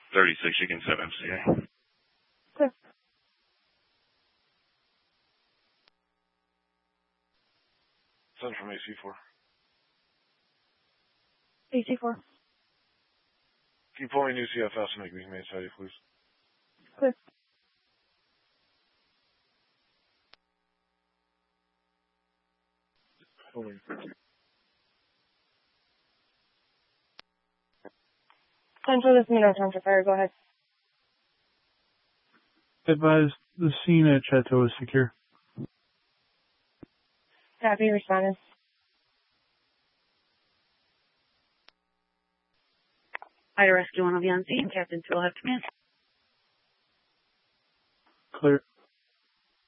36, you can set MCA. Clear. Send from AC4. AC4. Can you pull me new CFS and make me main side, please? Clear. Time for this minute, time to fire. Go ahead. Advise the scene at Chateau is secure. Copy, responding. Fire Rescue 1 will be on scene. Captain 2 will have command. Clear.